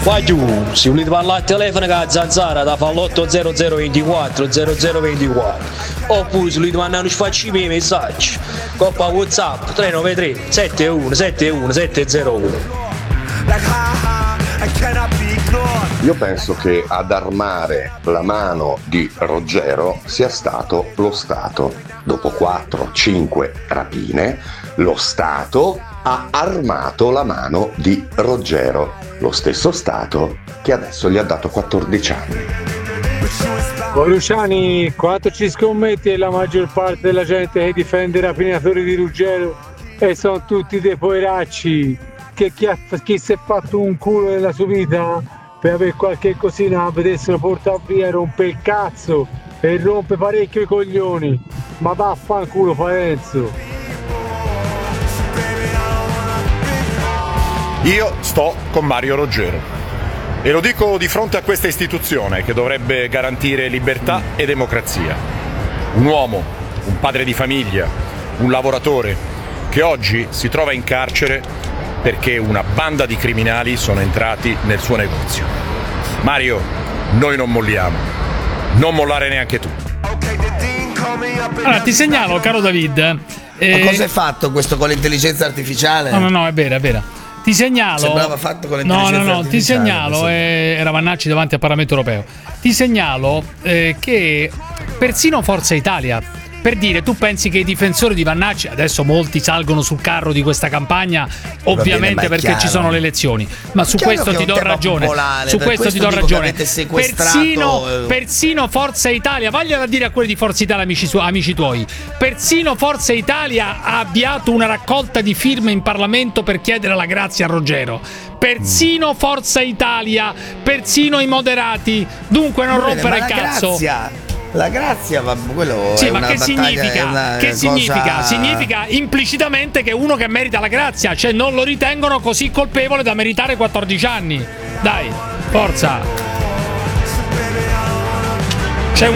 Guagliù, se volete parlare al telefono con la zanzara da fa l'80024 0024 oppure se volete mandare un sfacci miei messaggi coppa WhatsApp 393 71 71 701. Io penso che ad armare la mano di Roggero sia stato lo Stato. Dopo 4-5 rapine, lo Stato ha armato la mano di Roggero, lo stesso Stato che adesso gli ha dato 14 anni. Luciani, quanto ci scommetti che la maggior parte della gente che difende i rapinatori di Ruggero e sono tutti dei poveracci, che chi si è fatto un culo nella sua vita per avere qualche cosina a vedessero portare via, rompe il cazzo e rompe parecchio i coglioni, ma vaffanculo Parenzo. Io sto con Mario Roggero e lo dico di fronte a questa istituzione che dovrebbe garantire libertà e democrazia. Un uomo, un padre di famiglia, un lavoratore che oggi si trova in carcere perché una banda di criminali sono entrati nel suo negozio. Mario, noi non molliamo. Non mollare neanche tu. Allora, ti segnalo, caro David. Ma cosa hai fatto questo con l'intelligenza artificiale? No, è vera. Ti segnalo. Sembrava fatto con l'intelligenza artificiale. Ti segnalo, era Vannacci davanti al Parlamento europeo. Ti segnalo che persino Forza Italia, per dire, tu pensi che i difensori di Vannacci, adesso molti salgono sul carro di questa campagna, ovviamente perché ci sono le elezioni, ma su questo ti do ragione. Su questo ti do ragione. Persino Forza Italia, vagliela a dire a quelli di Forza Italia, amici tuoi, persino Forza Italia ha avviato una raccolta di firme in Parlamento per chiedere la grazia a Roggero. Persino Forza Italia, persino i moderati. Dunque non rompere il cazzo. La grazia, quello sì, è ma una che battaglia, significa? Che cosa... significa? Significa implicitamente che uno che merita la grazia, cioè non lo ritengono così colpevole da meritare 14 anni. Dai, forza. C'è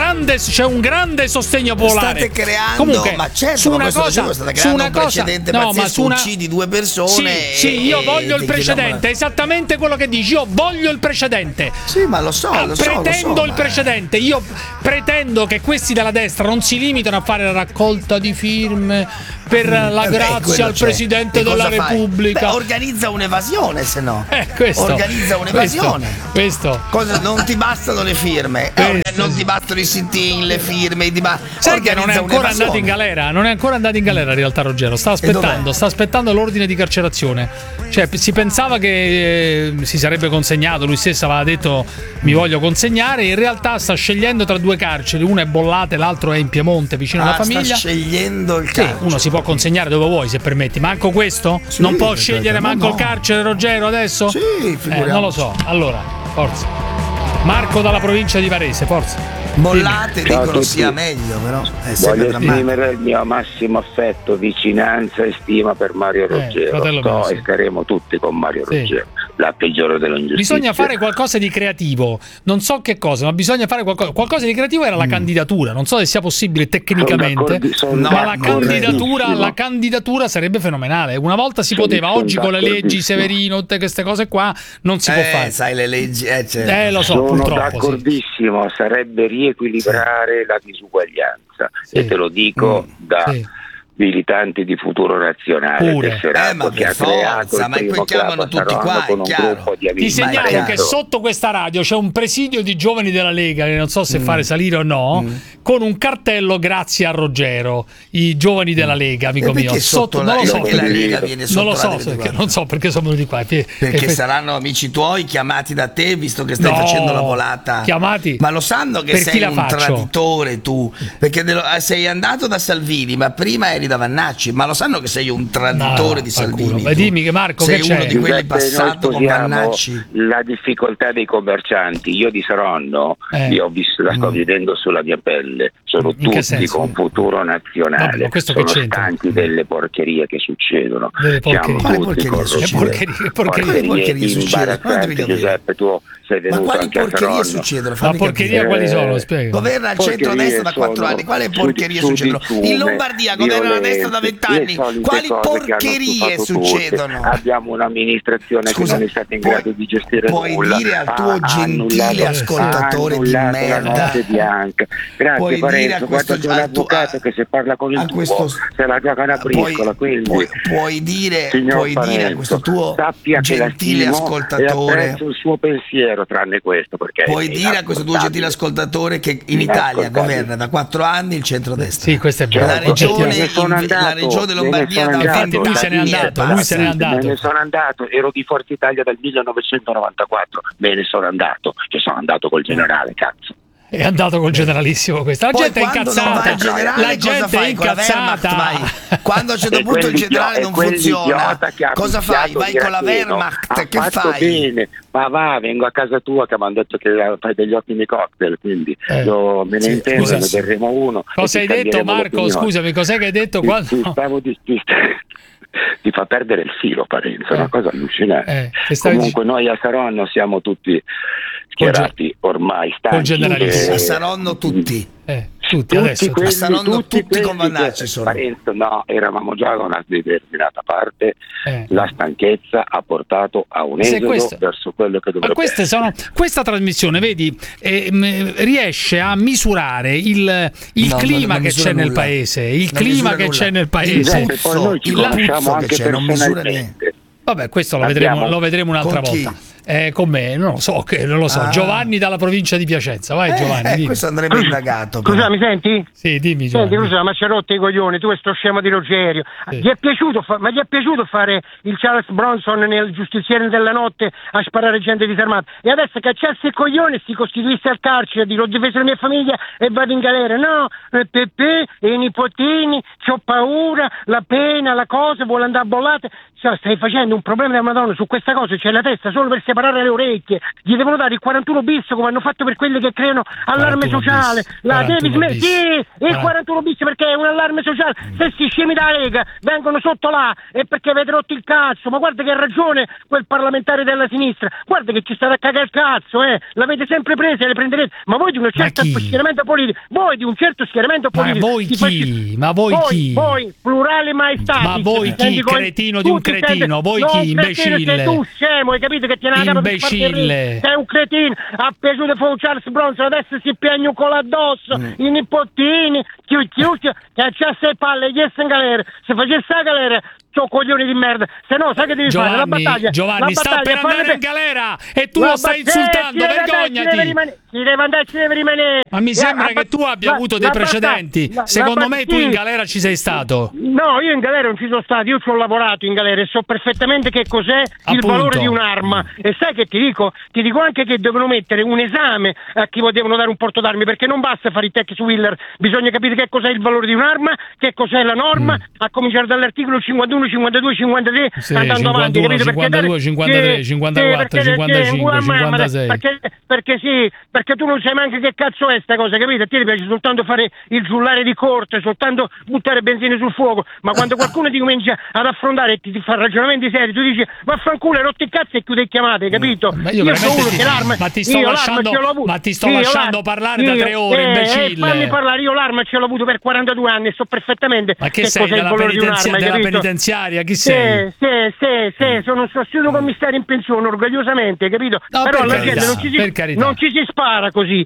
un grande sostegno popolare. State creando, comunque, ma certo, su una cosa, state creando un precedente pazzesco, uccidi due persone. Sì, io voglio il precedente, esattamente quello che dici. Io voglio il precedente. Sì, ma lo so. Pretendo il precedente. Io pretendo che questi della destra non si limitino a fare la raccolta di firme per la grazia al Presidente della Repubblica. Organizza un'evasione, se no. Questo. Organizza un'evasione. Questo. Cosa, non ti bastano le firme. Non ti bastano i sit-in, le firme. Sai che non è ancora andato in galera? Non è ancora andato in galera in realtà Roggero. Sta aspettando l'ordine di carcerazione. Cioè, si pensava che si sarebbe consegnato. Lui stesso aveva detto mi voglio consegnare. In realtà sta scegliendo tra due carceri. Una è Bollate, l'altro è in Piemonte, vicino alla famiglia. Sta scegliendo il carcere. Uno si può consegnare dove vuoi, se permetti. Manco questo? Sì, non può scegliere manco il carcere, Roggero, adesso? Sì, figuriamoci. Non lo so. Allora, forza. Marco dalla provincia di Varese, forza. Bollate dicono sia meglio, però voglio esprimere il mio massimo affetto, vicinanza e stima per Mario Roggero. E staremo tutti con Mario Roggero, la peggiore dell'ingiustizia. Bisogna fare qualcosa di creativo, non so che cosa, ma bisogna fare qualcosa di creativo. Era la candidatura, non so se sia possibile tecnicamente, ma la candidatura sarebbe fenomenale. Una volta si poteva, oggi con le leggi Severino, tutte queste cose qua non si può fare. Sai le leggi, lo so, sono purtroppo. D'accordissimo, sarebbe riequilibrare la disuguaglianza, e te lo dico da militanti di Futuro Nazionale, tesserato che ha creato il primo club a Saronno con un gruppo di amici. Ti segnalo che sotto questa radio c'è un presidio di giovani della Lega, che non so se fare salire o no, con un cartello grazie a Roggero, i giovani della Lega, amico mio. Sotto non lo so perché la Lega viene sotto, non so perché sono venuti qua. Perché saranno amici tuoi chiamati da te, visto che stai facendo la volata. Chiamati. Ma lo sanno che sei un traditore tu, perché sei andato da Salvini, ma prima eri da Vannacci, ma lo sanno che sei un traditore di Salvini. Ma dimmi che Marco, sei che c'è? uno di quelli passato con Vannacci. La difficoltà dei commercianti, io di Saronno la sto vedendo sulla mia pelle, sono tutti con Futuro Nazionale, sono stanchi delle porcherie che succedono. Siamo tutti porcherie imbarazzanti. Giuseppe, tu sei venuto anche a Saronno. Ma porcheria quali sono? Spiega. Governa il centro-destra da 4 anni, quale porcherie succedono? In Lombardia governa centrodestra da 20 anni. Quali porcherie succedono? Abbiamo un'amministrazione che non è stata in grado di gestire puoi nulla. Dire al tuo gentile ascoltatore di merda. Grazie Parenzo, guarda c'è un avvocato che se parla con il tuo se la gioca una briscola, quindi puoi dire a questo tuo gentile ascoltatore, apprezzo il suo pensiero tranne questo, perché puoi dire a questo tuo gentile ascoltatore che in Italia governa da 4 anni il centrodestra. Sì, questo è vero. La regione Lombardia da 20 lui se n'è andato. Me ne sono andato, ero di Forza Italia dal 1994, me ne sono andato, sono andato col generale, cazzo. È andato col generalissimo questo. La gente è incazzata. La gente è incazzata. Quando a un certo punto il generale non funziona, cosa fai? Vai con la Wehrmacht, che fai? Bene. Ma vengo a casa tua che mi hanno detto che fai degli ottimi cocktail, quindi io me ne intendo, ne berremo uno. Cosa hai detto, Marco? Scusami, cos'è che hai detto? Ti fa perdere il filo, Parenzo, è una cosa allucinante. Comunque noi a Saronno siamo tutti schierati ormai stanchi. A Saronno tutti. Tutti adesso. A Saronno tutti con Vannacci sono. Parenzo, no, eravamo già da una determinata parte. La stanchezza ha portato a un esodo verso quello che dovrebbe essere. Questa trasmissione, vedi, riesce a misurare il clima che c'è nel paese. Il clima che c'è nel paese. Poi noi ci conosciamo anche personalmente. Vabbè, questo lo vedremo un'altra volta. Con me, non lo so. Giovanni dalla provincia di Piacenza, vai Giovanni. Questo andrebbe indagato. Scusa, mi senti? Sì, dimmi Giovanni. Senti, ma ci ha rotto i coglioni, tu questo scemo di Rogerio. Sì. Gli è piaciuto fare il Charles Bronson nel Giustiziere della Notte a sparare gente disarmata? E adesso cacciarsi il coglione si costituisse al carcere, dico ho difeso la mia famiglia e vado in galera. No, Pepe e i nipotini, c'ho paura, la pena, la cosa, vuole andare a bollate. Stai facendo un problema della Madonna su questa cosa, c'è la testa solo per separare le orecchie. Gli devono dare il 41 bis come hanno fatto per quelli che creano allarme sociale. La devi smettere. Sì, il 41 bis perché è un allarme sociale. Se si scemi da Lega vengono sotto là è perché avete rotto il cazzo. Ma guarda che ha ragione quel parlamentare della sinistra. Guarda che ci state a cagare il cazzo, l'avete sempre presa e le prenderete. Ma voi di un certo schieramento politico. Voi di un certo schieramento politico. Ma voi chi? Voi, plurale maestà. Ma voi chi? Cretino di un cretino, voi chi? Imbecille. Tu scemo, hai capito che ti ne imbecille. Sei un cretino, ha piaciuto fu Charles Bronson, adesso si piagnucola addosso, i nipotini, chiusi, che c'ha sei palle, gli in galera, se facesse la galera, c'ho coglioni di merda, se no sai che devi fare la battaglia. Giovanni sta per andare in galera e tu lo stai insultando, vergognati. Ci deve rimanere. Ma mi sembra che tu abbia avuto dei precedenti. Secondo me tu in galera ci sei stato. No, io in galera non ci sono stato, io ci ho lavorato in galera e so perfettamente che cos'è il valore di un'arma. E sai che ti dico? Ti dico anche che devono mettere un esame a chi devono dare un porto d'armi, perché non basta fare i tech su Wheeler, bisogna capire che cos'è il valore di un'arma, che cos'è la norma, a cominciare dall'articolo 51, 52, 53, andando avanti, 52, 53, 54, 55, 56. Perché tu non sai neanche che cazzo è sta cosa, capito? A te ti piace soltanto fare il giullare di corte, soltanto buttare benzina sul fuoco, ma quando qualcuno ti comincia ad affrontare e ti fa ragionamenti seri, tu dici vaffanculo, hai rotto il cazzo e chiudi le chiamate, capito? Ma io ti sto lasciando parlare da 3 ore, imbecille. Fammi parlare, io l'arma ce l'ho avuto per 42 anni e so perfettamente che sei cos'è il valore di un'arma, della penitenziaria, chi sei? Sì, sono un sostituto commissario in pensione, orgogliosamente, capito? No, però la carità, gente non ci si spara così,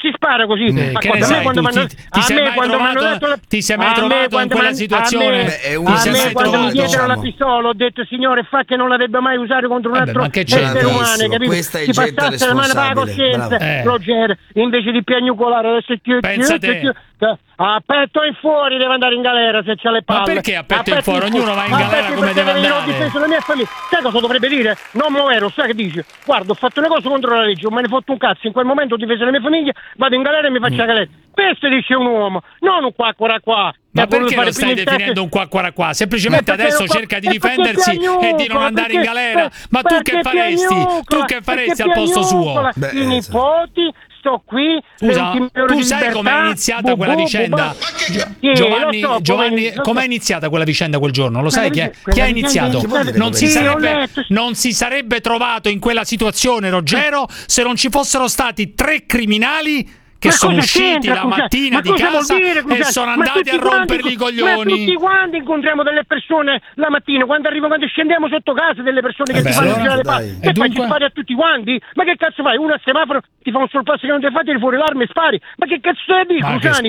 ti sei mai trovato in quella situazione? Quando mi diedero la pistola ho detto signore fa che non la debba mai usare contro un altro essere umano, capito? Questa si passasse la mano per la coscienza, Roger, invece di piagnucolare adesso a petto in fuori deve andare in galera se c'ha le palle. Ma perché a petto in fuori? Ognuno va in galera come deve andare. Ho difeso la mia famiglia. Sai cosa dovrebbe dire? Non Movero, sai che dice? Guarda, ho fatto una cosa contro la legge, non me ne fotto un cazzo, in quel momento ho difeso la mia famiglia, vado in galera e mi faccio la galera. Questo dice un uomo, non un qua. Ma perché lo stai definendo un qua? Semplicemente adesso cerca di difendersi e di non andare in galera. Ma tu che faresti? Tu che faresti al posto suo? I nipoti, sto qui. Scusa, tu sai com'è iniziata quella vicenda? Giovanni, com'è iniziata quella vicenda quel giorno? Lo sai chi ha iniziato? Non si sarebbe trovato in quella situazione Roggero se non ci fossero stati 3 criminali che sono usciti la mattina di casa e sono andati a rompergli i coglioni. Ma tutti quanti incontriamo delle persone la mattina, quando scendiamo sotto casa delle persone che ti fanno girare le palle, e poi ci spari a tutti quanti? Ma che cazzo fai? Uno al semaforo ti fa un sorpasso che non ti fa, tiri fuori l'arma e spari. Ma che cazzo stai a dire, Cruciani?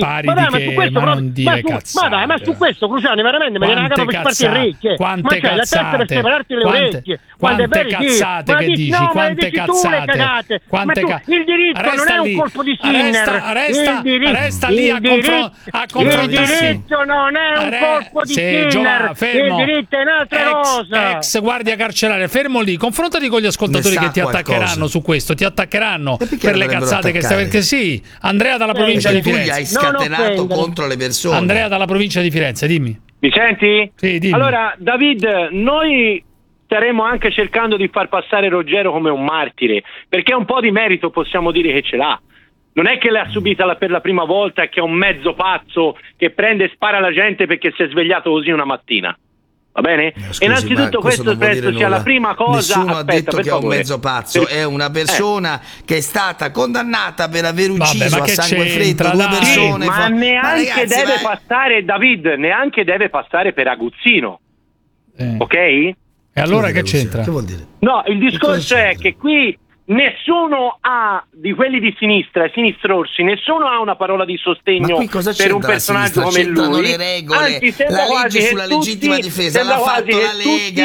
Ma su questo, Cruciani, veramente me ne ragazzo per sparti le orecchie. Quante cazzate? La testa per separarti le orecchie. Quante cazzate che dici? Quante cazzate? Il diritto non è un colpo di Sinner. Resta lì a confrontarsi. Il diritto non è un colpo di Sinner. Il diritto è un'altra cosa. Ex guardia carceraria, fermo lì, confrontati con gli ascoltatori che ti attaccheranno su questo, ti attaccheranno per le cazzate che stai, perché sì. Andrea dalla provincia di Firenze. Tu gli hai scatenato contro le persone. Andrea dalla provincia di Firenze, dimmi. Mi senti? Sì, dimmi. Allora, David, noi staremo anche cercando di far passare Ruggero come un martire, perché un po' di merito possiamo dire che ce l'ha. Non è che l'ha subita per la prima volta e che è un mezzo pazzo che prende e spara alla gente perché si è svegliato così una mattina. Va bene? Scusi, innanzitutto questo penso sia la prima cosa. Nessuno ha detto che è un mezzo pazzo, è una persona che è stata condannata per aver ucciso a sangue freddo due persone. Ma neanche deve passare, David, neanche deve passare per aguzzino. Ok? E allora che c'entra? Che vuol dire? No, il discorso è che qui nessuno ha, di quelli di sinistra, sinistrorsi, nessuno ha una parola di sostegno per un personaggio come lui. Le regole, anzi, sembra la legge sulla legittima difesa l'ha fatto la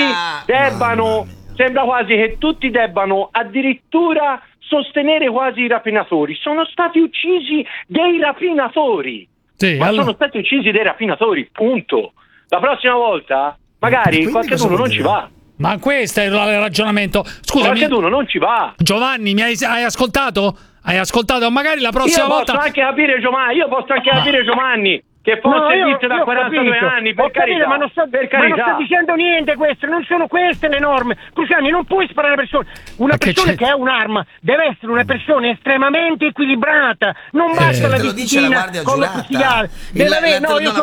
Lega. Sembra quasi che tutti debbano addirittura sostenere quasi i rapinatori. Sono stati uccisi dei rapinatori. Sì, sono stati uccisi dei rapinatori, punto. La prossima volta magari qualcuno non ci va. Ma questo è il ragionamento. Scusami, qualcuno non ci va. Giovanni, hai ascoltato? Hai ascoltato? Magari la prossima volta. Io posso anche capire Giovanni che forse esiste da 42 anni, per carità. Ma non sto dicendo niente questo, non sono queste le norme. Cruciani, non puoi sparare a una persona. Una persona che ha un'arma deve essere una persona estremamente equilibrata. Non basta la disciplina con la fucilare. Deve avere,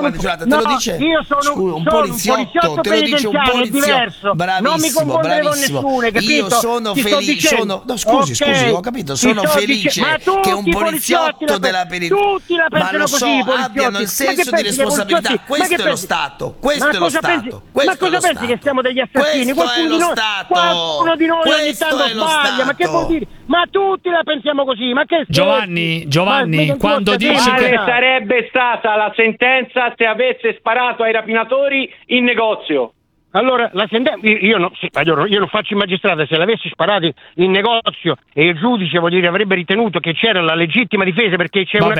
io sono un poliziotto penitenziario, è diverso. Non mi confondere con nessuno, capito? Io sono felice. No, scusi, ho capito. Sono felice che un poliziotto della penitenziaria, ma lo so, abbiano il senso di responsabilità. Questo è lo Stato. Questo è lo Stato. Ma cosa pensi che siamo degli assassini? Qualcuno di noi ogni tanto sbaglia. Ma che vuol dire? Ma tutti la pensiamo così. Ma che Giovanni, quando dici che sarebbe stata la sentenza se avesse sparato ai rapinatori in negozio? Allora, la sentenza, io non faccio il magistrato, se l'avessi sparato in negozio e il giudice avrebbe ritenuto che c'era la legittima difesa perché c'è una